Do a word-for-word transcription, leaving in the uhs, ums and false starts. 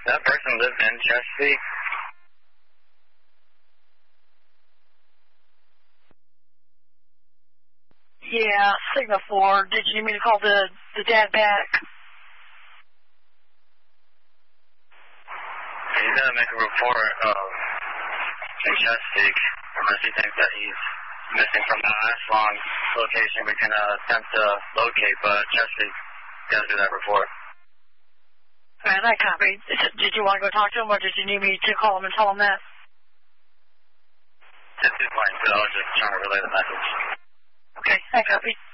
That person lives in Chesapeake. Yeah, Sigma four. Did you need me to call the, the dad back? He's going to make a report of in Chesapeake, unless he thinks that he's missing from the Ashland location. We can uh, attempt to locate, but Chesapeake got to do that report. All right, I copy. Did you want to go talk to him, or did you need me to call him and tell him that? Just do fine, so I was just trying to relay the message. Okay, I copy.